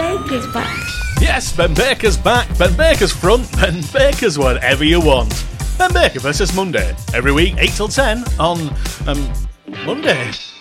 Baker's back. Yes, Ben Baker's back. Ben Baker's front. Ben Baker's whatever you want. Ben Baker versus Monday. Every week, 8 till 10 on Monday.